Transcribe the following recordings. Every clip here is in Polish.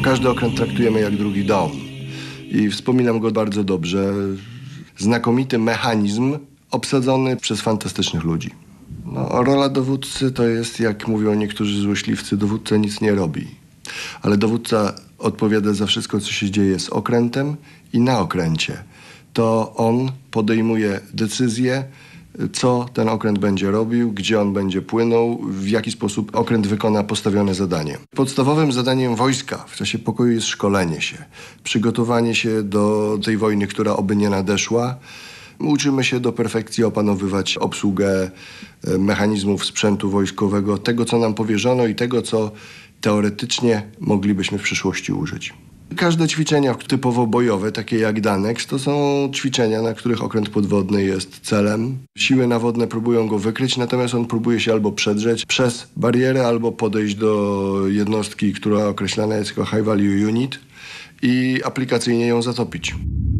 Każdy okręt traktujemy jak drugi dom i wspominam go bardzo dobrze. Znakomity mechanizm obsadzony przez fantastycznych ludzi. No, rola dowódcy to jest, jak mówią niektórzy złośliwcy, dowódca nic nie robi. Ale dowódca odpowiada za wszystko, co się dzieje z okrętem i na okręcie. To on podejmuje decyzję, co ten okręt będzie robił, gdzie on będzie płynął, w jaki sposób okręt wykona postawione zadanie. Podstawowym zadaniem wojska w czasie pokoju jest szkolenie się, przygotowanie się do tej wojny, która oby nie nadeszła. Uczymy się do perfekcji opanowywać obsługę mechanizmów sprzętu wojskowego, tego, co nam powierzono i tego, co teoretycznie moglibyśmy w przyszłości użyć. Każde ćwiczenia typowo bojowe, takie jak Danex, to są ćwiczenia, na których okręt podwodny jest celem. Siły nawodne próbują go wykryć, natomiast on próbuje się albo przedrzeć przez barierę, albo podejść do jednostki, która określana jest jako High Value Unit i aplikacyjnie ją zatopić.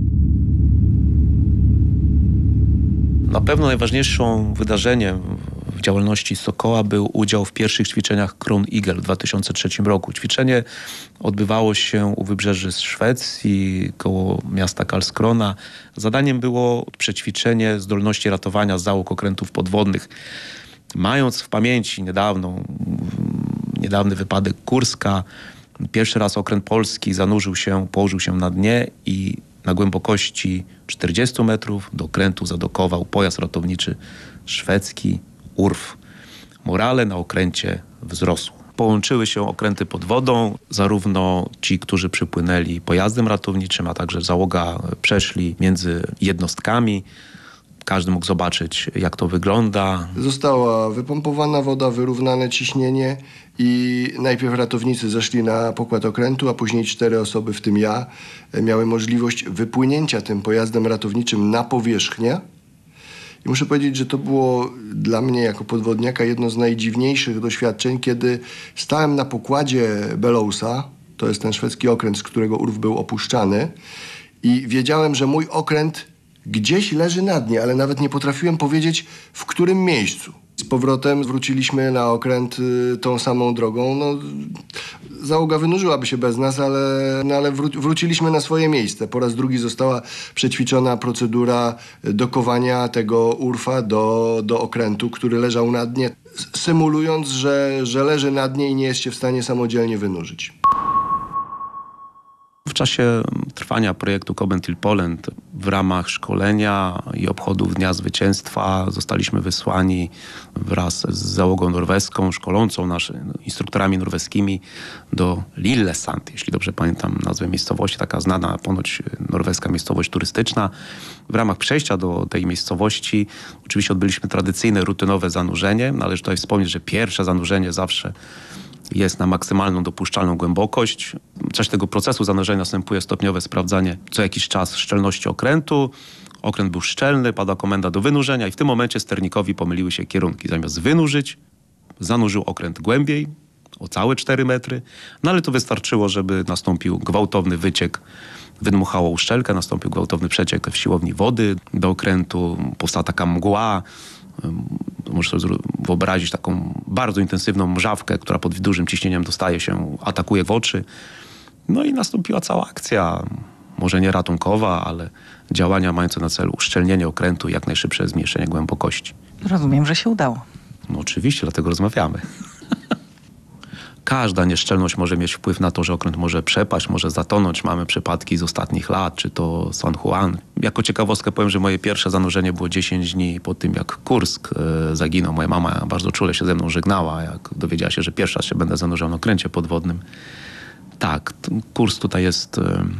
Na pewno najważniejszym wydarzeniem w działalności Sokoła był udział w pierwszych ćwiczeniach Kron Eagle w 2003 roku. Ćwiczenie odbywało się u wybrzeży Szwecji, koło miasta Karlskrona. Zadaniem było przećwiczenie zdolności ratowania załóg okrętów podwodnych. Mając w pamięci niedawny wypadek Kurska, pierwszy raz okręt polski położył się na dnie i na głębokości 40 metrów do okrętu zadokował pojazd ratowniczy szwedzki Urf. Morale na okręcie wzrosło. Połączyły się okręty pod wodą, zarówno ci, którzy przypłynęli pojazdem ratowniczym, a także załoga przeszli między jednostkami. Każdy mógł zobaczyć, jak to wygląda. Została wypompowana woda, wyrównane ciśnienie i najpierw ratownicy zeszli na pokład okrętu, a później 4 osoby, w tym ja, miały możliwość wypłynięcia tym pojazdem ratowniczym na powierzchnię. I muszę powiedzieć, że to było dla mnie jako podwodniaka jedno z najdziwniejszych doświadczeń, kiedy stałem na pokładzie Bellowsa, to jest ten szwedzki okręt, z którego Urf był opuszczany, i wiedziałem, że mój okręt gdzieś leży na dnie, ale nawet nie potrafiłem powiedzieć, w którym miejscu. Z powrotem wróciliśmy na okręt tą samą drogą. No, załoga wynurzyłaby się bez nas, ale wróciliśmy na swoje miejsce. Po raz drugi została przećwiczona procedura dokowania tego Urfa do okrętu, który leżał na dnie, symulując, że leży na dnie i nie jest się w stanie samodzielnie wynurzyć. W czasie trwania projektu Cobbentil Poland w ramach szkolenia i obchodów Dnia Zwycięstwa zostaliśmy wysłani wraz z załogą norweską, szkolącą instruktorami norweskimi do Lillesand, jeśli dobrze pamiętam nazwę miejscowości, taka znana ponoć norweska miejscowość turystyczna. W ramach przejścia do tej miejscowości oczywiście odbyliśmy tradycyjne, rutynowe zanurzenie. Należy tutaj wspomnieć, że pierwsze zanurzenie zawsze jest na maksymalną dopuszczalną głębokość. W czasie tego procesu zanurzenia następuje stopniowe sprawdzanie co jakiś czas szczelności okrętu. Okręt był szczelny, pada komenda do wynurzenia i w tym momencie sternikowi pomyliły się kierunki. Zamiast wynurzyć, zanurzył okręt głębiej, o całe 4 metry. No ale to wystarczyło, żeby nastąpił gwałtowny wyciek. Wydmuchało uszczelkę, nastąpił gwałtowny przeciek w siłowni wody do okrętu. Powstała taka mgła. Możesz sobie wyobrazić taką bardzo intensywną mrzawkę, która pod dużym ciśnieniem atakuje w oczy. No i nastąpiła cała akcja, może nie ratunkowa, ale działania mające na celu uszczelnienie okrętu i jak najszybsze zmniejszenie głębokości. Rozumiem, że się udało. No oczywiście, dlatego rozmawiamy. Każda nieszczelność może mieć wpływ na to, że okręt może przepaść, może zatonąć. Mamy przypadki z ostatnich lat, czy to San Juan. Jako ciekawostkę powiem, że moje pierwsze zanurzenie było 10 dni po tym, jak Kursk zaginął. Moja mama bardzo czule się ze mną żegnała, jak dowiedziała się, że pierwszy raz się będę zanurzał na okręcie podwodnym. Tak, Kursk tutaj jest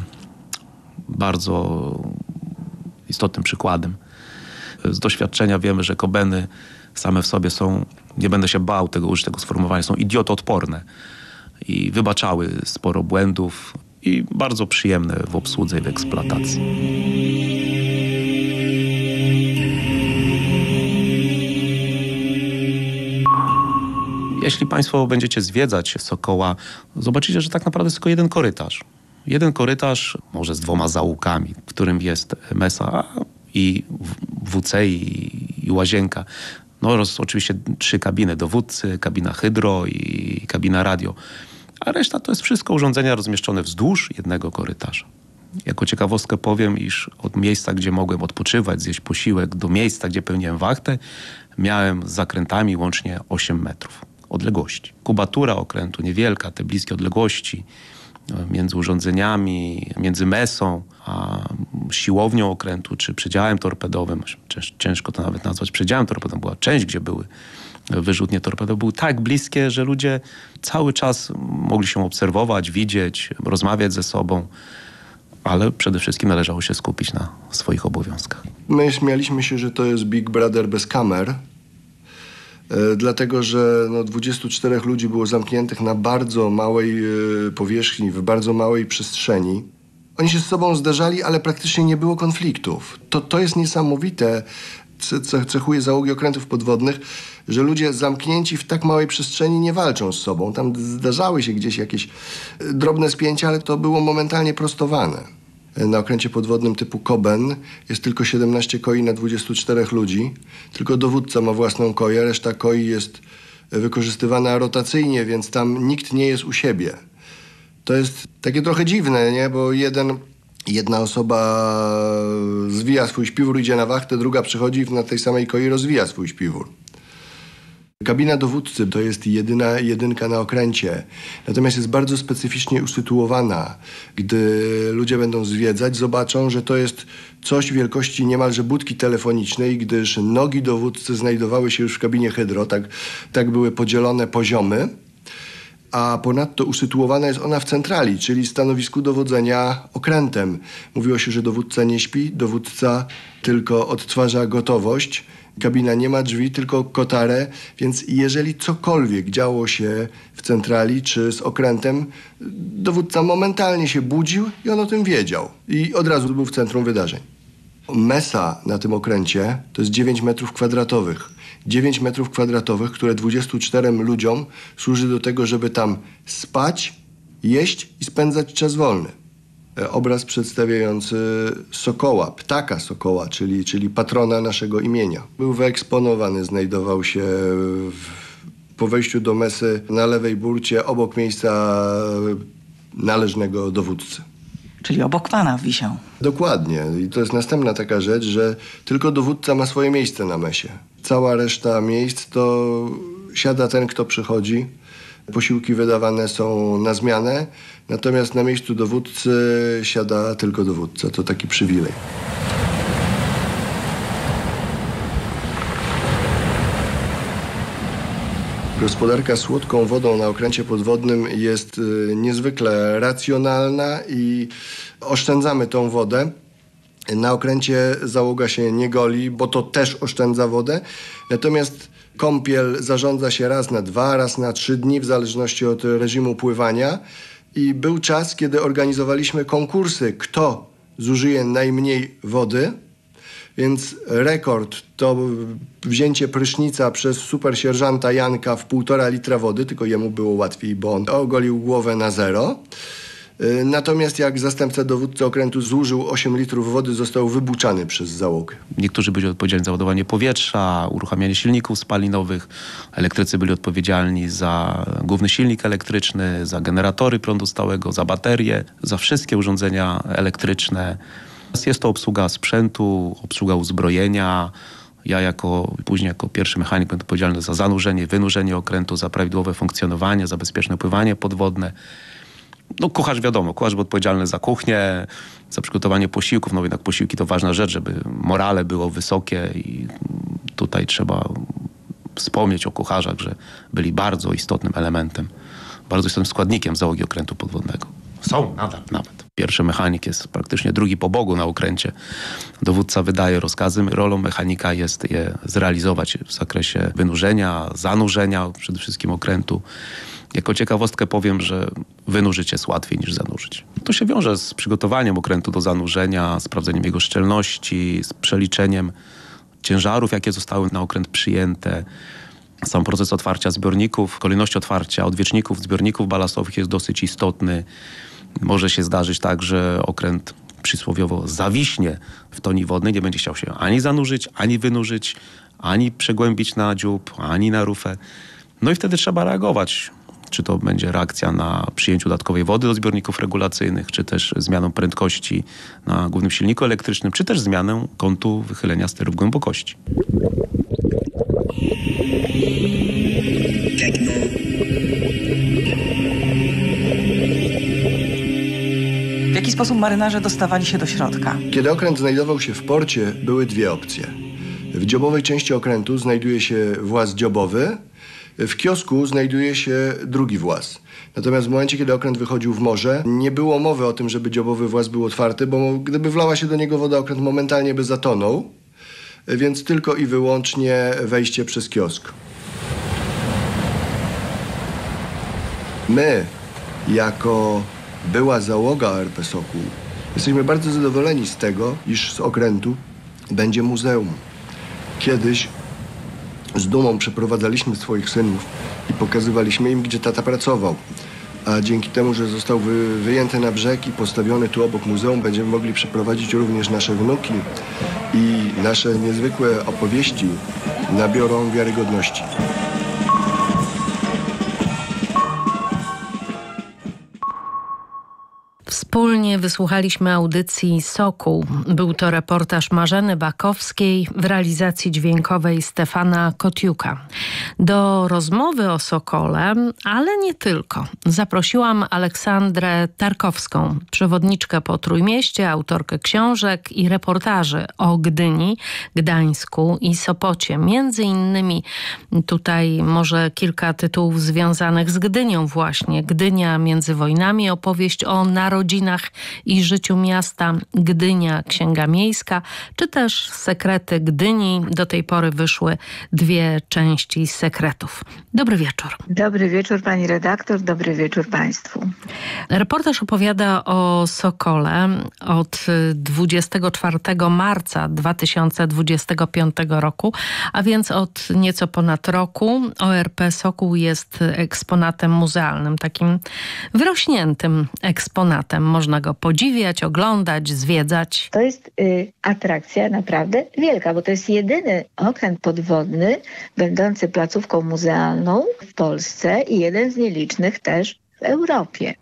bardzo istotnym przykładem. Z doświadczenia wiemy, że kobeny same w sobie są, nie będę się bał użyć tego sformułowania, są idiotoodporne i wybaczały sporo błędów i bardzo przyjemne w obsłudze i w eksploatacji. Jeśli Państwo będziecie zwiedzać Sokoła, zobaczycie, że tak naprawdę jest tylko jeden korytarz. Jeden korytarz, może z 2 zaułkami, w którym jest mesa i WC i łazienka. No oraz oczywiście 3 kabiny dowódcy, kabina hydro i kabina radio. a reszta to jest wszystko urządzenia rozmieszczone wzdłuż jednego korytarza. Jako ciekawostkę powiem, iż od miejsca, gdzie mogłem odpoczywać, zjeść posiłek, do miejsca, gdzie pełniłem wachtę, miałem z zakrętami łącznie 8 metrów odległości. Kubatura okrętu niewielka, te bliskie odległości między urządzeniami, między mesą a siłownią okrętu, czy przedziałem torpedowym, ciężko to nawet nazwać przedziałem torpedowym, była część, gdzie były wyrzutnie torpedowe, były tak bliskie, że ludzie cały czas mogli się obserwować, widzieć, rozmawiać ze sobą, ale przede wszystkim należało się skupić na swoich obowiązkach. My śmialiśmy się, że to jest Big Brother bez kamer, dlatego że 24 ludzi było zamkniętych na bardzo małej powierzchni, w bardzo małej przestrzeni. Oni się z sobą zderzali, ale praktycznie nie było konfliktów. To jest niesamowite, co cechuje załogi okrętów podwodnych, że ludzie zamknięci w tak małej przestrzeni nie walczą z sobą. Tam zdarzały się gdzieś jakieś drobne spięcia, ale to było momentalnie prostowane. Na okręcie podwodnym typu Koben jest tylko 17 koi na 24 ludzi. Tylko dowódca ma własną koję, reszta koi jest wykorzystywana rotacyjnie, więc tam nikt nie jest u siebie. To jest takie trochę dziwne, nie? Bo jedna osoba zwija swój śpiwór, idzie na wachtę, druga przychodzi i na tej samej koi rozwija swój śpiwór. Kabina dowódcy to jest jedyna jedynka na okręcie, natomiast jest bardzo specyficznie usytuowana. Gdy ludzie będą zwiedzać, zobaczą, że to jest coś wielkości niemalże budki telefonicznej, gdyż nogi dowódcy znajdowały się już w kabinie hydro, tak były podzielone poziomy, a ponadto usytuowana jest ona w centrali, czyli stanowisku dowodzenia okrętem. Mówiło się, że dowódca nie śpi, dowódca tylko odtwarza gotowość. Kabina nie ma drzwi, tylko kotarę, więc jeżeli cokolwiek działo się w centrali czy z okrętem, dowódca momentalnie się budził i on o tym wiedział. I od razu był w centrum wydarzeń. Mesa na tym okręcie to jest 9 metrów kwadratowych. 9 metrów kwadratowych, które 24 ludziom służy do tego, żeby tam spać, jeść i spędzać czas wolny. Obraz przedstawiający sokoła, ptaka sokoła, czyli patrona naszego imienia. Był wyeksponowany, znajdował się po wejściu do mesy na lewej burcie obok miejsca należnego dowódcy. Czyli obok pana wisiał. Dokładnie. I to jest następna taka rzecz, że tylko dowódca ma swoje miejsce na mesie. Cała reszta miejsc to siada ten, kto przychodzi. Posiłki wydawane są na zmianę, natomiast na miejscu dowódcy siada tylko dowódca. To taki przywilej. Gospodarka słodką wodą na okręcie podwodnym jest niezwykle racjonalna i oszczędzamy tą wodę. Na okręcie załoga się nie goli, bo to też oszczędza wodę. Natomiast kąpiel zarządza się raz na 2, raz na 3 dni, w zależności od reżimu pływania. I był czas, kiedy organizowaliśmy konkursy, kto zużyje najmniej wody. Więc rekord to wzięcie prysznica przez supersierżanta Janka w 1,5 litra wody, tylko jemu było łatwiej, bo on ogolił głowę na 0. Natomiast jak zastępca dowódcy okrętu zużył 8 litrów wody, został wybuczany przez załogę. Niektórzy byli odpowiedzialni za ładowanie powietrza, uruchamianie silników spalinowych. Elektrycy byli odpowiedzialni za główny silnik elektryczny, za generatory prądu stałego, za baterie, za wszystkie urządzenia elektryczne. Jest to obsługa sprzętu, obsługa uzbrojenia. Ja później jako pierwszy mechanik będę odpowiedzialny za zanurzenie, wynurzenie okrętu, za prawidłowe funkcjonowanie, za bezpieczne pływanie podwodne. Kucharz wiadomo, kucharz był odpowiedzialny za kuchnię, za przygotowanie posiłków. Jednak posiłki to ważna rzecz, żeby morale było wysokie i tutaj trzeba wspomnieć o kucharzach, że byli bardzo istotnym elementem, bardzo istotnym składnikiem załogi okrętu podwodnego. Są nadal nawet. Pierwszy mechanik jest praktycznie drugi po Bogu na okręcie. Dowódca wydaje rozkazy. Rolą mechanika jest je zrealizować w zakresie wynurzenia, zanurzenia przede wszystkim okrętu. Jako ciekawostkę powiem, że wynurzyć jest łatwiej niż zanurzyć. To się wiąże z przygotowaniem okrętu do zanurzenia, sprawdzeniem jego szczelności, z przeliczeniem ciężarów, jakie zostały na okręt przyjęte. Sam proces otwarcia zbiorników, kolejność otwarcia odwieczników, zbiorników balastowych jest dosyć istotny. Może się zdarzyć tak, że okręt przysłowiowo zawiśnie w toni wodnej, nie będzie chciał się ani zanurzyć, ani wynurzyć, ani przegłębić na dziób, ani na rufę. I wtedy trzeba reagować. czy to będzie reakcja na przyjęciu dodatkowej wody do zbiorników regulacyjnych, czy też zmianą prędkości na głównym silniku elektrycznym, czy też zmianę kątu wychylenia sterów głębokości. W jaki sposób marynarze dostawali się do środka? Kiedy okręt znajdował się w porcie, były dwie opcje. W dziobowej części okrętu znajduje się właz dziobowy, w kiosku znajduje się drugi właz. Natomiast w momencie, kiedy okręt wychodził w morze, nie było mowy o tym, żeby dziobowy właz był otwarty, bo gdyby wlała się do niego woda, okręt momentalnie by zatonął, więc tylko i wyłącznie wejście przez kiosk. My, jako była załoga ORP Sokół, jesteśmy bardzo zadowoleni z tego, iż z okrętu będzie muzeum. Kiedyś z dumą przeprowadzaliśmy swoich synów i pokazywaliśmy im, gdzie tata pracował. A dzięki temu, że został wyjęty na brzeg i postawiony tu obok muzeum, będziemy mogli przeprowadzić również nasze wnuki i nasze niezwykłe opowieści nabiorą wiarygodności. Wspólnie wysłuchaliśmy audycji Sokół. Był to reportaż Marzeny Bakowskiej w realizacji dźwiękowej Stefana Kotiuka. Do rozmowy o Sokole, ale nie tylko, zaprosiłam Aleksandrę Tarkowską, przewodniczkę po Trójmieście, autorkę książek i reportaży o Gdyni, Gdańsku i Sopocie. Między innymi tutaj może kilka tytułów związanych z Gdynią właśnie. Gdynia między wojnami, opowieść o narodzinach i życiu miasta Gdynia, Księga Miejska, czy też Sekrety Gdyni. Do tej pory wyszły 2 części sekretów. Dobry wieczór. Dobry wieczór pani redaktor, dobry wieczór państwu. Reportaż opowiada o Sokole od 24 marca 2025 roku, a więc od nieco ponad roku. ORP Sokół jest eksponatem muzealnym, takim wyrośniętym eksponatem. Można go podziwiać, oglądać, zwiedzać. To jest atrakcja naprawdę wielka, bo to jest jedyny okręt podwodny będący placówką muzealną w Polsce i jeden z nielicznych też w Europie.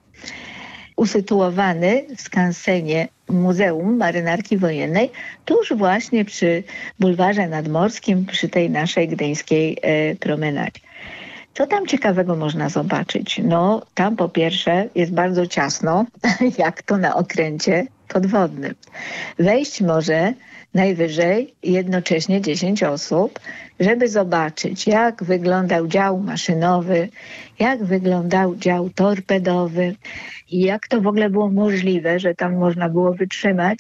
Usytuowany w skansenie Muzeum Marynarki Wojennej, tuż właśnie przy bulwarze nadmorskim, przy tej naszej gdyńskiej promenadzie. Co tam ciekawego można zobaczyć? No, tam po pierwsze jest bardzo ciasno, jak to na okręcie podwodnym. Wejść może najwyżej jednocześnie 10 osób, żeby zobaczyć, jak wyglądał dział maszynowy, jak wyglądał dział torpedowy i jak to w ogóle było możliwe, że tam można było wytrzymać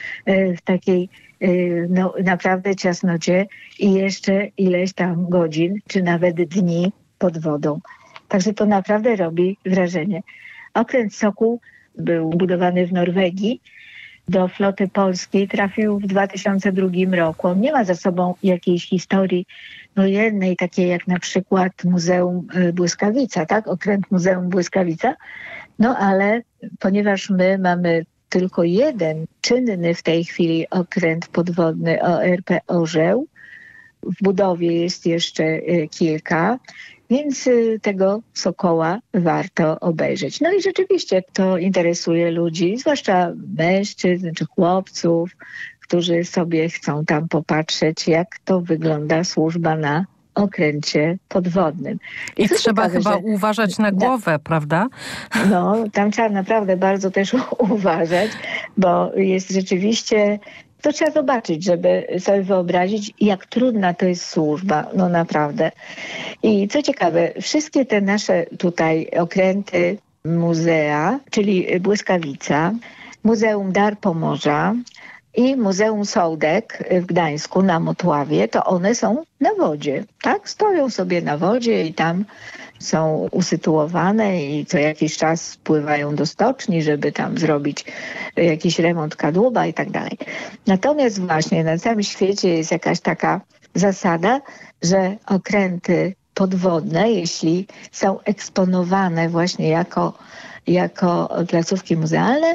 w takiej no, naprawdę ciasnocie i jeszcze ileś tam godzin, czy nawet dni pod wodą. Także to naprawdę robi wrażenie. Okręt Sokół był budowany w Norwegii. Do floty polskiej trafił w 2002 roku. On nie ma za sobą jakiejś historii wojennej, takiej jak na przykład Muzeum Błyskawica, tak? Okręt Muzeum Błyskawica. No ale ponieważ my mamy tylko jeden czynny w tej chwili okręt podwodny ORP Orzeł, w budowie jest jeszcze kilka, więc tego Sokoła warto obejrzeć. No i rzeczywiście to interesuje ludzi, zwłaszcza mężczyzn czy chłopców, którzy sobie chcą tam popatrzeć, jak to wygląda służba na okręcie podwodnym. I trzeba chyba uważać na głowę, prawda? No, tam trzeba naprawdę bardzo też uważać, bo jest rzeczywiście... To trzeba zobaczyć, żeby sobie wyobrazić, jak trudna to jest służba. No naprawdę. I co ciekawe, wszystkie te nasze tutaj okręty muzea, czyli Błyskawica, Muzeum Dar Pomorza i Muzeum Sołdek w Gdańsku na Motławie, to one są na wodzie, tak? Stoją sobie na wodzie i tam są usytuowane i co jakiś czas spływają do stoczni, żeby tam zrobić jakiś remont kadłuba i tak dalej. Natomiast właśnie na całym świecie jest jakaś taka zasada, że okręty podwodne, jeśli są eksponowane właśnie jako placówki muzealne,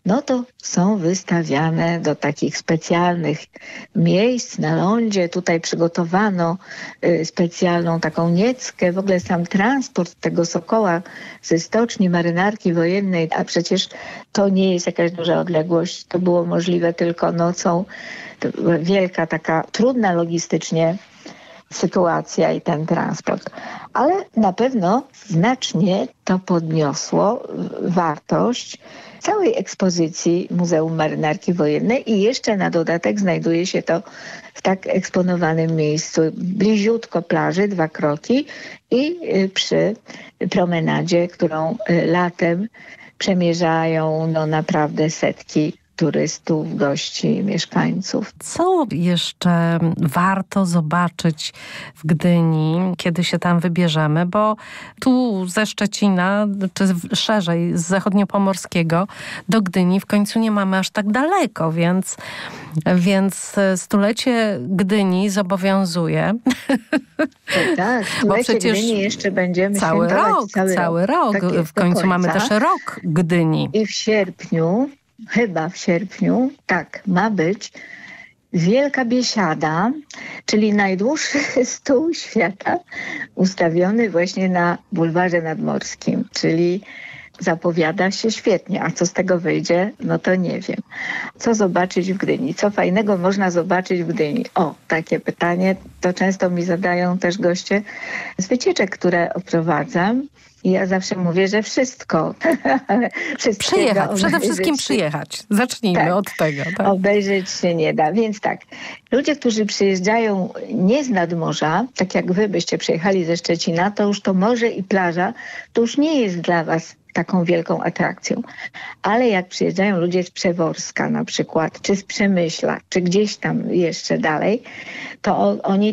no to są wystawiane do takich specjalnych miejsc na lądzie. Tutaj przygotowano specjalną taką nieckę, w ogóle sam transport tego sokoła ze stoczni Marynarki Wojennej, a przecież to nie jest jakaś duża odległość, to było możliwe tylko nocą. To była wielka, taka trudna logistycznie sytuacja i ten transport. Ale na pewno znacznie to podniosło wartość całej ekspozycji Muzeum Marynarki Wojennej i jeszcze na dodatek znajduje się to w tak eksponowanym miejscu, bliziutko plaży, 2 kroki i przy promenadzie, którą latem przemierzają naprawdę setki turystów, gości, mieszkańców. Co jeszcze warto zobaczyć w Gdyni, kiedy się tam wybierzemy? Bo tu ze Szczecina, czy szerzej z zachodniopomorskiego do Gdyni w końcu nie mamy aż tak daleko, więc stulecie Gdyni zobowiązuje. Tak, Bo stulecie przecież Gdyni jeszcze będziemy cały rok. Tak jest, w końcu do końca. mamy też rok Gdyni. I w sierpniu, chyba w sierpniu, tak, ma być Wielka Biesiada, czyli najdłuższy stół świata, ustawiony właśnie na bulwarze nadmorskim, czyli zapowiada się świetnie. A co z tego wyjdzie, no to nie wiem. Co zobaczyć w Gdyni? Co fajnego można zobaczyć w Gdyni? O, takie pytanie to często mi zadają też goście z wycieczek, które oprowadzam. I ja zawsze mówię, że wszystko. Przyjechać, przede wszystkim przyjechać. Zacznijmy od tego. Tak? Obejrzeć się nie da. Więc tak, ludzie, którzy przyjeżdżają nie z nadmorza, tak jak wy byście przyjechali ze Szczecina, to już to morze i plaża, to już nie jest dla was taką wielką atrakcją. Ale jak przyjeżdżają ludzie z Przeworska na przykład, czy z Przemyśla, czy gdzieś tam jeszcze dalej, to oni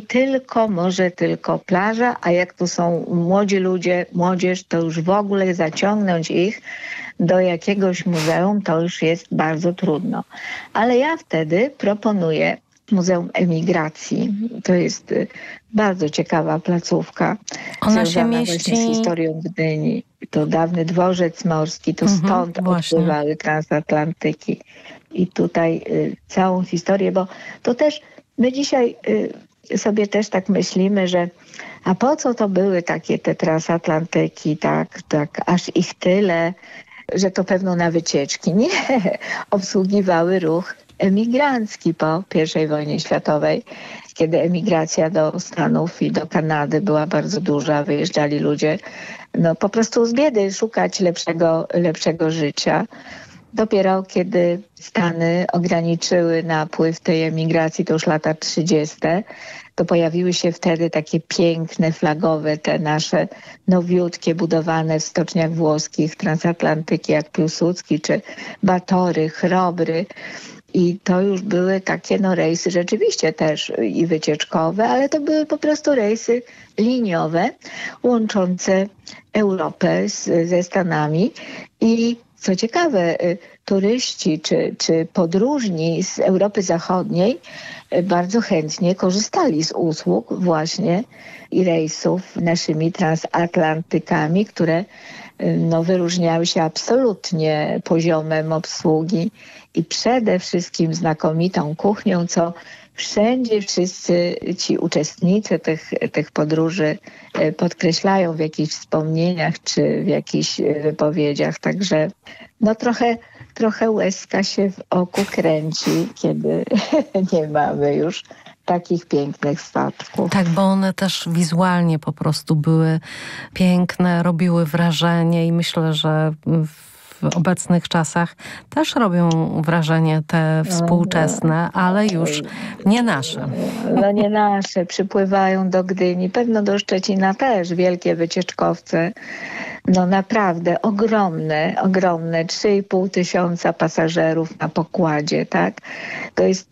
tylko plaża, a jak tu są młodzi ludzie, młodzież, to już w ogóle zaciągnąć ich do jakiegoś muzeum, to już jest bardzo trudno. Ale ja wtedy proponuję Muzeum Emigracji. To jest bardzo ciekawa placówka. Ona się związana mieści właśnie z historią Gdyni. To dawny dworzec morski, to stąd odpływały transatlantyki. I tutaj całą historię, bo to też my dzisiaj sobie też tak myślimy, że a po co to były takie te transatlantyki, tak, aż ich tyle, że to pewno na wycieczki. Nie, obsługiwały ruch emigrancki po I wojnie światowej, kiedy emigracja do Stanów i do Kanady była bardzo duża, wyjeżdżali ludzie po prostu z biedy szukać lepszego życia. Dopiero kiedy Stany ograniczyły napływ tej emigracji, to już lata 30., to pojawiły się wtedy takie piękne, flagowe, te nasze nowiutkie, budowane w stoczniach włoskich transatlantyki, jak Piłsudski czy Batory, Chrobry. I to już były takie rejsy rzeczywiście też i wycieczkowe, ale to były po prostu rejsy liniowe łączące Europę ze Stanami. I co ciekawe, turyści czy podróżni z Europy Zachodniej bardzo chętnie korzystali z usług właśnie i rejsów naszymi transatlantykami, które wyróżniały się absolutnie poziomem obsługi i przede wszystkim znakomitą kuchnią, co wszędzie wszyscy ci uczestnicy tych podróży podkreślają w jakichś wspomnieniach czy w jakichś wypowiedziach. Także trochę łezka się w oku kręci, kiedy nie mamy już takich pięknych statków. Tak, bo one też wizualnie po prostu były piękne, robiły wrażenie i myślę, że w obecnych czasach też robią wrażenie te współczesne, ale już nie nasze. Nie nasze. Przypływają do Gdyni, pewno do Szczecina też wielkie wycieczkowce. Naprawdę ogromne, 3,5 tysiąca pasażerów na pokładzie, tak? To jest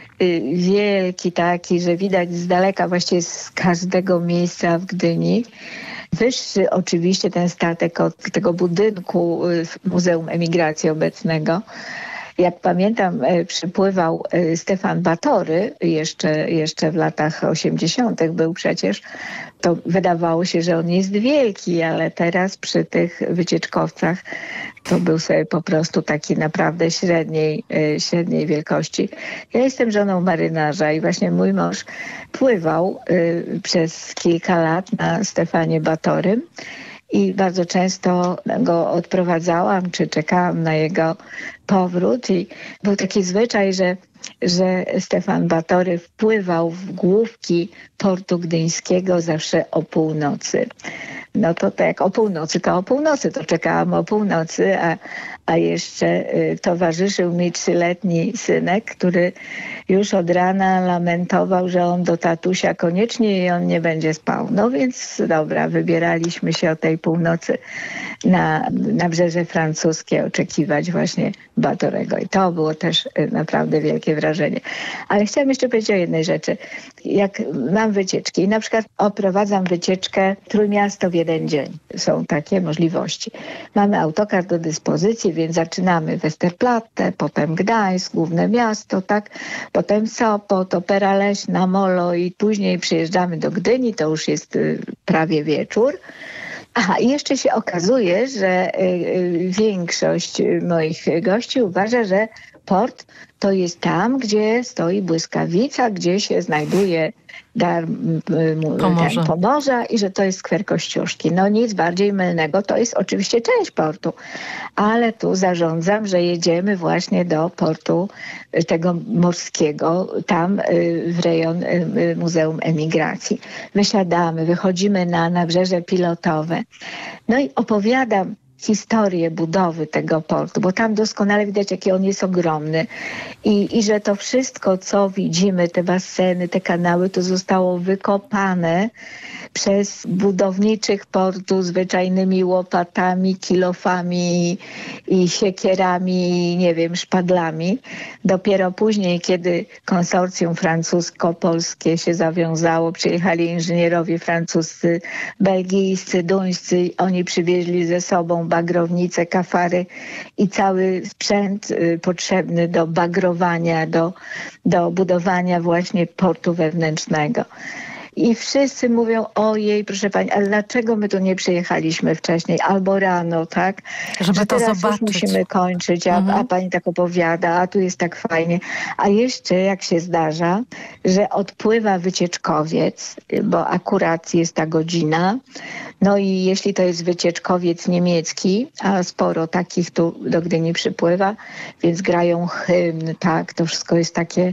wielki taki, że widać z daleka właściwie z każdego miejsca w Gdyni. Wyższy oczywiście ten statek od tego budynku Muzeum Emigracji obecnego. Jak pamiętam, przypływał Stefan Batory, jeszcze w latach 80. był przecież, to wydawało się, że on jest wielki, ale teraz przy tych wycieczkowcach to był sobie po prostu taki naprawdę średniej wielkości. Ja jestem żoną marynarza i właśnie mój mąż pływał przez kilka lat na Stefanie Batorym i bardzo często go odprowadzałam, czy czekałam na jego powrót i był taki zwyczaj, że Stefan Batory wpływał w główki portu gdyńskiego zawsze o północy. No to jak o północy, to czekałam o północy, a jeszcze towarzyszył mi 3-letni synek, który już od rana lamentował, że on do tatusia koniecznie i on nie będzie spał. No więc dobra, wybieraliśmy się o tej północy na Nabrzeże Francuskie oczekiwać właśnie Batorego. I to było też naprawdę wielkie wrażenie. Ale chciałam jeszcze powiedzieć o jednej rzeczy. Jak mam wycieczki i na przykład oprowadzam wycieczkę Trójmiasto w jeden dzień. Są takie możliwości. Mamy autokar do dyspozycji, więc zaczynamy Westerplatte, potem Gdańsk, główne miasto, tak? Potem Sopot, Opera Leśna, Molo i później przyjeżdżamy do Gdyni, to już jest prawie wieczór. Aha, i jeszcze się okazuje, że większość moich gości uważa, że port to jest tam, gdzie stoi błyskawica, gdzie się znajduje Pomorza i że to jest skwer Kościuszki. No nic bardziej mylnego, to jest oczywiście część portu, ale tu zarządzam, że jedziemy właśnie do portu tego morskiego, tam w rejon Muzeum Emigracji. Wysiadamy, wychodzimy na nabrzeże pilotowe. No i opowiadam historię budowy tego portu, bo tam doskonale widać, jaki on jest ogromny i że to wszystko, co widzimy, te baseny, te kanały, to zostało wykopane przez budowniczych portu zwyczajnymi łopatami, kilofami i siekierami, nie wiem, szpadlami. Dopiero później, kiedy konsorcjum francusko-polskie się zawiązało, przyjechali inżynierowie francuscy, belgijscy, duńscy, oni przywieźli ze sobą bagrownice, kafary i cały sprzęt potrzebny do bagrowania, do budowania właśnie portu wewnętrznego. I wszyscy mówią, ojej, proszę pani, ale dlaczego my tu nie przyjechaliśmy wcześniej? Albo rano, tak? Żeby że to teraz zobaczyć. już musimy kończyć, a pani tak opowiada, a tu jest tak fajnie. A jeszcze jak się zdarza, że odpływa wycieczkowiec, bo akurat jest ta godzina, no i jeśli to jest wycieczkowiec niemiecki, a sporo takich tu do Gdyni przypływa, więc grają hymn, tak, to wszystko jest takie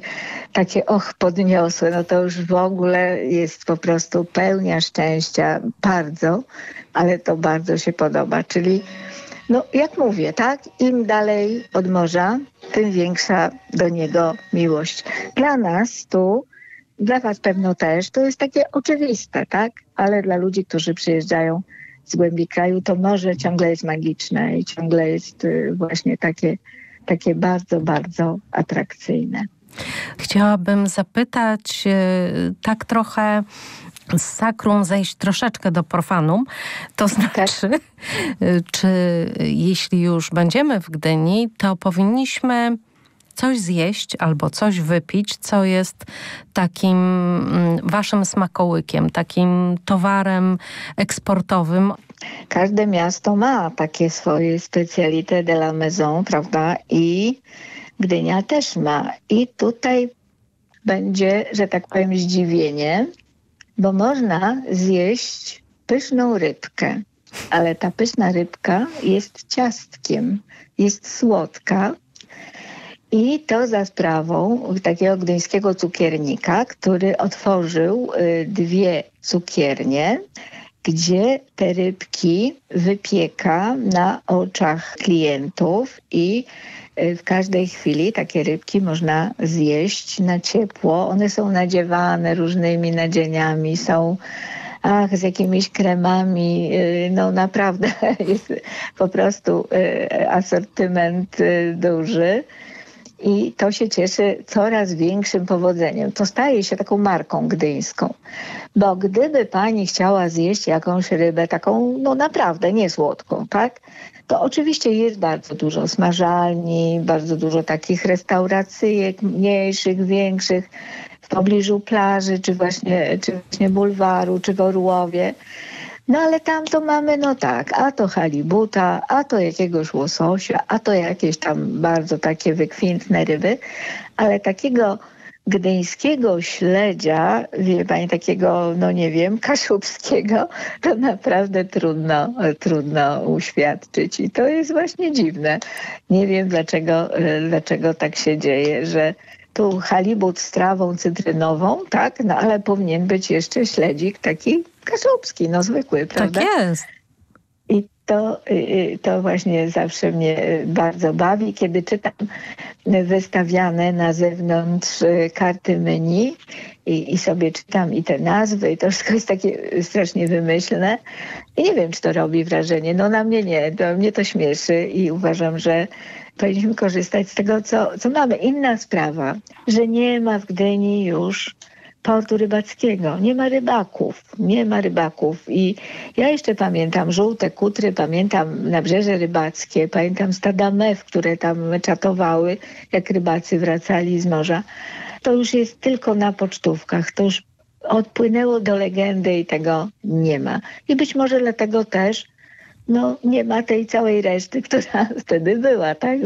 podniosłe, no to już w ogóle jest po prostu pełnia szczęścia, bardzo, ale to bardzo się podoba, czyli no jak mówię, tak, im dalej od morza, tym większa do niego miłość. Dla nas tu, dla was pewno też, to jest takie oczywiste, tak, ale dla ludzi, którzy przyjeżdżają z głębi kraju, to morze ciągle jest magiczne i ciągle jest właśnie takie bardzo, bardzo atrakcyjne. Chciałabym zapytać, tak trochę z sakrum zejść troszeczkę do profanum. To znaczy, czy jeśli już będziemy w Gdyni, to powinniśmy coś zjeść albo coś wypić, co jest takim waszym smakołykiem, takim towarem eksportowym. Każde miasto ma takie swoje spécialité de la maison, prawda? I Gdynia też ma. I tutaj będzie, że tak powiem, zdziwienie, bo można zjeść pyszną rybkę, ale ta pyszna rybka jest ciastkiem, jest słodka i to za sprawą takiego gdyńskiego cukiernika, który otworzył 2 cukiernie, gdzie te rybki wypieka na oczach klientów i w każdej chwili takie rybki można zjeść na ciepło. One są nadziewane różnymi nadzieniami, są z jakimiś kremami. No naprawdę jest po prostu asortyment duży. I to się cieszy coraz większym powodzeniem. To staje się taką marką gdyńską. Bo gdyby pani chciała zjeść jakąś rybę taką, no naprawdę niesłodką, tak? To oczywiście jest bardzo dużo smażalni, bardzo dużo takich restauracyjek mniejszych, większych w pobliżu plaży, czy właśnie bulwaru, czy w Orłowie. No ale tam to mamy, no tak, a to halibuta, a to jakiegoś łososia, a to jakieś tam bardzo takie wykwintne ryby, ale takiego gdyńskiego śledzia, wie pani, takiego, no nie wiem, kaszubskiego, to naprawdę trudno uświadczyć. I to jest właśnie dziwne. Nie wiem dlaczego tak się dzieje, że tu halibut z trawą cytrynową, tak, no ale powinien być jeszcze śledzik taki kaszubski, no zwykły, prawda? Tak jest. I to właśnie zawsze mnie bardzo bawi, kiedy czytam wystawiane na zewnątrz karty menu i sobie czytam i te nazwy i to wszystko jest takie strasznie wymyślne. I nie wiem, czy to robi wrażenie. No na mnie nie, mnie to śmieszy i uważam, że powinniśmy korzystać z tego, co mamy. Inna sprawa, że nie ma w Gdyni już portu rybackiego. Nie ma rybaków. I ja jeszcze pamiętam żółte kutry, pamiętam nabrzeże rybackie, pamiętam stada mew, które tam czatowały, jak rybacy wracali z morza. To już jest tylko na pocztówkach. To już odpłynęło do legendy i tego nie ma. I być może dlatego też nie ma tej całej reszty, która wtedy była, tak?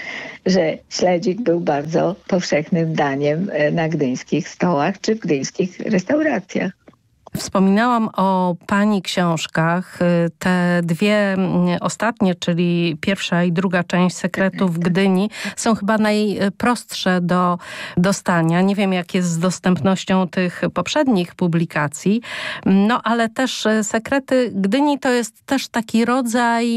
Że śledzik był bardzo powszechnym daniem na gdyńskich stołach czy w gdyńskich restauracjach. Wspominałam o pani książkach. Te dwie ostatnie, czyli pierwsza i druga część Sekretów Gdyni, są chyba najprostsze do dostania. Nie wiem, jak jest z dostępnością tych poprzednich publikacji, ale też Sekrety Gdyni to jest też taki rodzaj,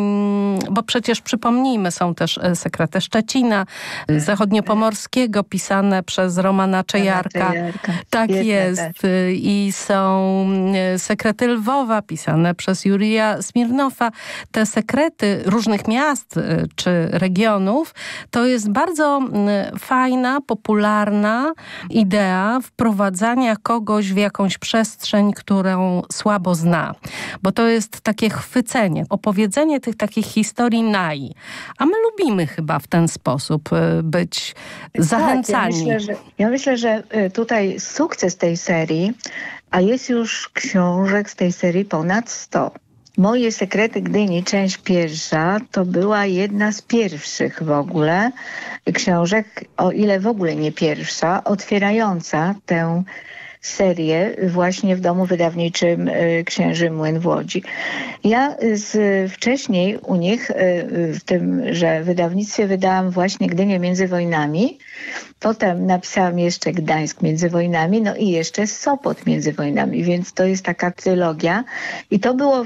bo przecież przypomnijmy, są też Sekrety Szczecina, Zachodniopomorskiego, pisane przez Romana Czejarka. Tak jest. I są Sekrety Lwowa, pisane przez Jurija Smirnofa. Te sekrety różnych miast czy regionów to jest bardzo fajna, popularna idea wprowadzania kogoś w jakąś przestrzeń, którą słabo zna. Bo to jest takie chwycenie, opowiedzenie tych takich historii nai. A my lubimy chyba w ten sposób być zachęcani. Tak, ja myślę, że tutaj sukces tej serii, a jest już książek z tej serii ponad 100. Moje Sekrety Gdyni, część pierwsza, to była jedna z pierwszych w ogóle książek, o ile w ogóle nie pierwsza, otwierająca tę serię właśnie w domu wydawniczym Księży Młyn w Łodzi. Ja wcześniej u nich w tymże wydawnictwie wydałam właśnie Gdynię między wojnami. Potem napisałam jeszcze Gdańsk między wojnami, i jeszcze Sopot między wojnami, więc to jest taka trylogia. I to było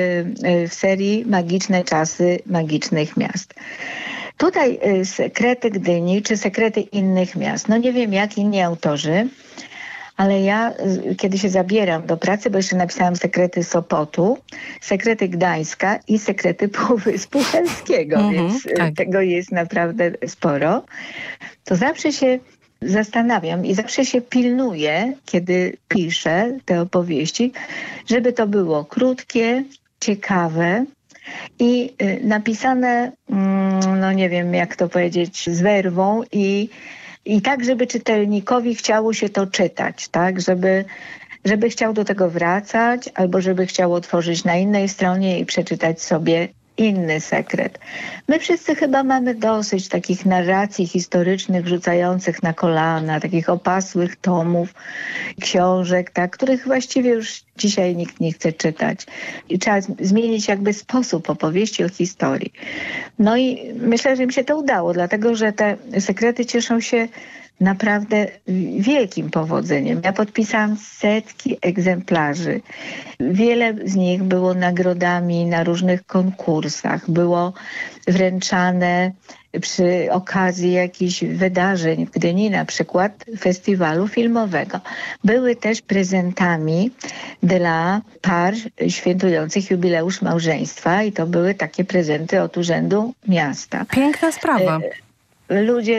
w serii Magiczne czasy magicznych miast. Tutaj Sekrety Gdyni czy Sekrety innych miast. Nie wiem jak inni autorzy, ale ja, kiedy się zabieram do pracy, bo jeszcze napisałam Sekrety Sopotu, Sekrety Gdańska i Sekrety Półwyspu Helskiego, więc tego jest naprawdę sporo, to zawsze się zastanawiam i zawsze się pilnuję, kiedy piszę te opowieści, żeby to było krótkie, ciekawe i napisane, nie wiem jak to powiedzieć, z werwą i tak, żeby czytelnikowi chciało się to czytać, tak? Żeby chciał do tego wracać, albo żeby chciał otworzyć na innej stronie i przeczytać sobie inny sekret. My wszyscy chyba mamy dosyć takich narracji historycznych rzucających na kolana, takich opasłych tomów, książek, tak, których właściwie już dzisiaj nikt nie chce czytać. I trzeba zmienić jakby sposób opowieści o historii. I myślę, że im się to udało, dlatego że te sekrety cieszą się naprawdę wielkim powodzeniem. Ja podpisałam setki egzemplarzy. Wiele z nich było nagrodami na różnych konkursach. Było wręczane przy okazji jakichś wydarzeń w Gdyni, na przykład festiwalu filmowego. Były też prezentami dla par świętujących jubileusz małżeństwa i to były takie prezenty od Urzędu Miasta. Piękna sprawa. ludzie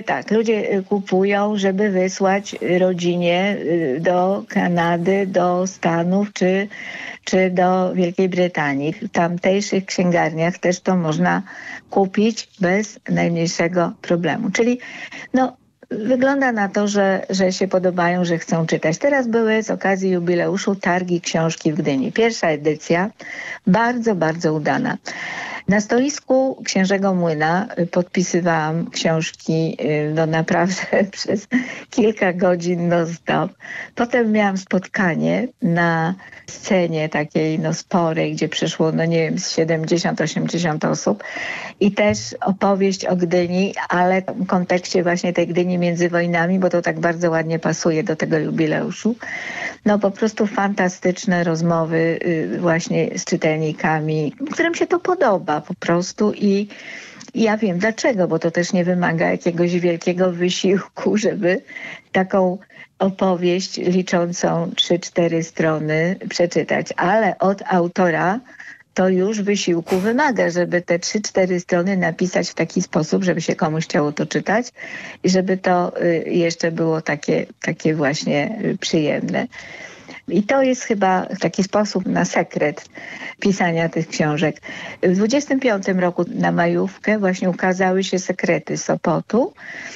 kupują, żeby wysłać rodzinie do Kanady, do Stanów czy do Wielkiej Brytanii. W tamtejszych księgarniach też to można kupić bez najmniejszego problemu. Czyli wygląda na to, że się podobają, że chcą czytać. Teraz były z okazji jubileuszu targi książki w Gdyni. Pierwsza edycja, bardzo, bardzo udana. Na stoisku Księżego Młyna podpisywałam książki naprawdę przez kilka godzin non-stop. Potem miałam spotkanie na scenie takiej sporej, gdzie przyszło, z 70-80 osób i też opowieść o Gdyni, ale w kontekście właśnie tej Gdyni między wojnami, bo to tak bardzo ładnie pasuje do tego jubileuszu. Po prostu fantastyczne rozmowy właśnie z czytelnikami, którym się to podoba po prostu i ja wiem dlaczego, bo to też nie wymaga jakiegoś wielkiego wysiłku, żeby taką opowieść liczącą 3-4 strony przeczytać, ale od autora to już wysiłku wymaga, żeby te 3-4 strony napisać w taki sposób, żeby się komuś chciało to czytać i żeby to jeszcze było takie właśnie przyjemne. I to jest chyba taki sposób na sekret pisania tych książek. W 25 roku na majówkę właśnie ukazały się Sekrety Sopotu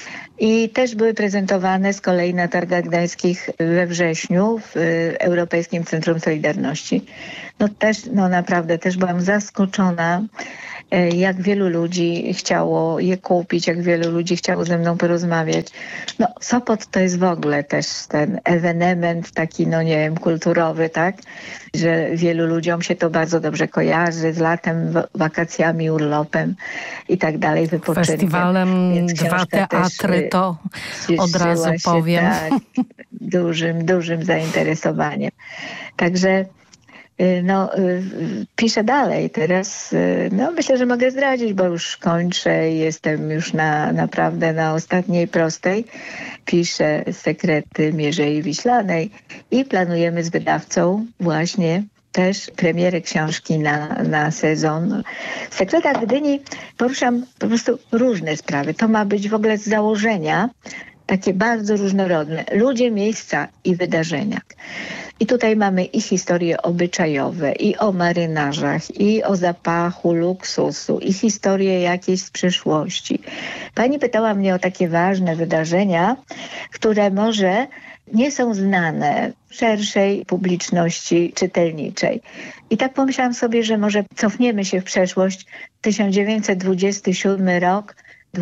i też były prezentowane z kolei na targach gdańskich we wrześniu w Europejskim Centrum Solidarności. Naprawdę też byłam zaskoczona, jak wielu ludzi chciało je kupić, jak wielu ludzi chciało ze mną porozmawiać. Sopot to jest w ogóle też ten ewenement taki, kulturowy, tak? Że wielu ludziom się to bardzo dobrze kojarzy z latem, wakacjami, urlopem i tak dalej, wypoczynkiem. Festiwalem, 2 teatry, to od razu powiem. Tak, dużym zainteresowaniem. Także piszę dalej. Teraz myślę, że mogę zdradzić, bo już kończę i jestem już naprawdę na ostatniej prostej. Piszę Sekrety Mierzei Wiślanej i planujemy z wydawcą właśnie też premierę książki na sezon. W Sekretach Gdyni poruszam po prostu różne sprawy. To ma być w ogóle z założenia takie bardzo różnorodne. Ludzie, miejsca i wydarzenia. I tutaj mamy i historie obyczajowe, i o marynarzach, i o zapachu luksusu, i historie jakieś z przeszłości. Pani pytała mnie o takie ważne wydarzenia, które może nie są znane szerszej publiczności czytelniczej. I tak pomyślałam sobie, że może cofniemy się w przeszłość. 1927 rok,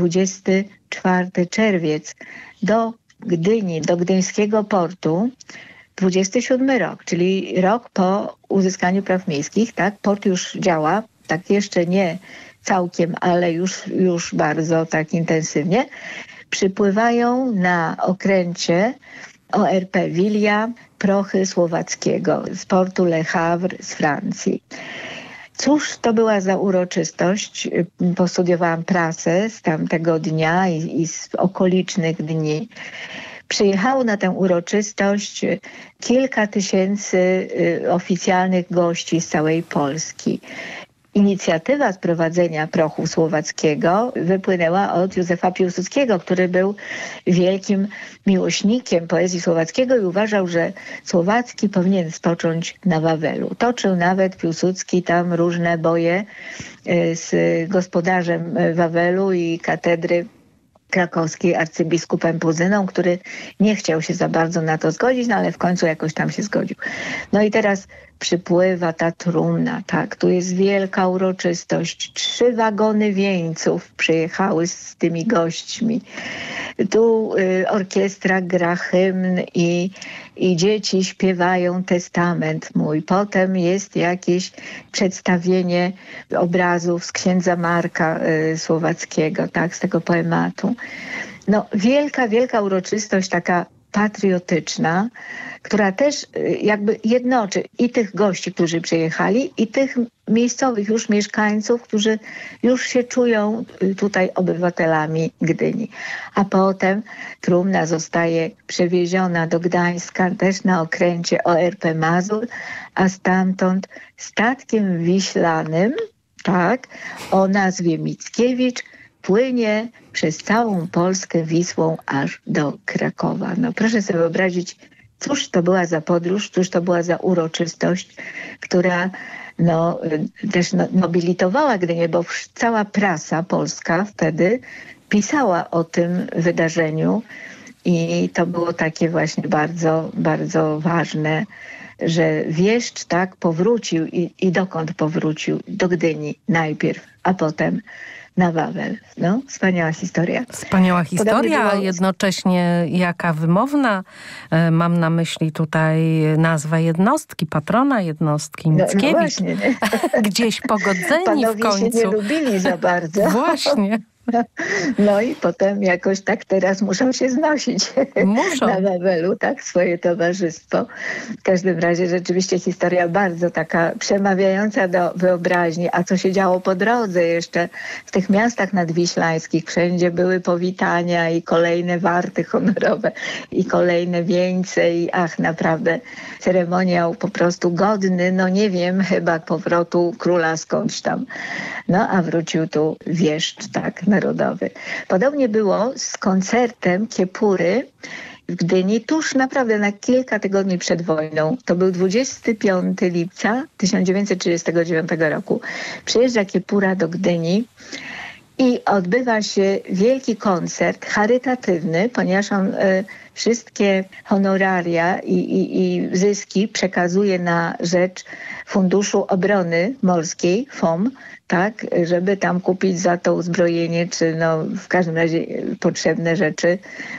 24 czerwiec, do Gdyni, do gdyńskiego portu. 27 rok, czyli rok po uzyskaniu praw miejskich, tak? Port już działa, tak jeszcze nie całkiem, ale już bardzo tak intensywnie. Przypływają na okręcie ORP Wilia prochy Słowackiego z portu Le Havre z Francji. Cóż to była za uroczystość? Postudiowałam prasę z tamtego dnia i z okolicznych dni. Przyjechało na tę uroczystość kilka tysięcy oficjalnych gości z całej Polski. Inicjatywa sprowadzenia prochu słowackiego wypłynęła od Józefa Piłsudskiego, który był wielkim miłośnikiem poezji słowackiego i uważał, że Słowacki powinien spocząć na Wawelu. Toczył nawet Piłsudski tam różne boje z gospodarzem Wawelu i katedry krakowskiej arcybiskupem Puzyną, który nie chciał się za bardzo na to zgodzić, ale w końcu jakoś tam się zgodził. I teraz przypływa ta trumna, tak, tu jest wielka uroczystość. 3 wagony wieńców przyjechały z tymi gośćmi. Tu orkiestra gra hymn i dzieci śpiewają testament mój. Potem jest jakieś przedstawienie obrazów z księdza Marka Słowackiego, tak, z tego poematu. Wielka uroczystość, taka patriotyczna, która też jakby jednoczy i tych gości, którzy przyjechali, i tych miejscowych już mieszkańców, którzy już się czują tutaj obywatelami Gdyni. A potem trumna zostaje przewieziona do Gdańska też na okręcie ORP Mazur, a stamtąd statkiem wiślanym, tak, o nazwie Mickiewicz, płynie przez całą Polskę Wisłą aż do Krakowa. No proszę sobie wyobrazić, cóż to była za podróż, cóż to była za uroczystość, która też nobilitowała Gdynię, bo cała prasa polska wtedy pisała o tym wydarzeniu i to było takie właśnie bardzo, bardzo ważne, że wieszcz tak powrócił i dokąd powrócił? Do Gdyni najpierw, a potem na Wawel. No, wspaniała historia. Wspaniała historia, a było... jednocześnie jaka wymowna. Mam na myśli tutaj nazwę jednostki, patrona jednostki, Mickiewicz. No właśnie. Gdzieś pogodzeni Panowie w końcu. się nie lubili za bardzo. Właśnie. No i potem jakoś tak teraz muszą się znosić Muszą. na Wawelu, tak, swoje towarzystwo. W każdym razie rzeczywiście historia bardzo taka przemawiająca do wyobraźni. A co się działo po drodze jeszcze w tych miastach nadwiślańskich? Wszędzie były powitania i kolejne warty honorowe i kolejne wieńce i naprawdę ceremoniał po prostu godny, no nie wiem, chyba powrotu króla skądś tam. No a wrócił tu wieszcz, tak, narodowy. Podobnie było z koncertem Kiepury w Gdyni tuż naprawdę na kilka tygodni przed wojną. To był 25 lipca 1939 roku. Przyjeżdża Kiepura do Gdyni i odbywa się wielki koncert charytatywny, ponieważ on wszystkie honoraria i zyski przekazuje na rzecz Funduszu Obrony Morskiej, FOM, tak, żeby tam kupić za to uzbrojenie, czy w każdym razie potrzebne rzeczy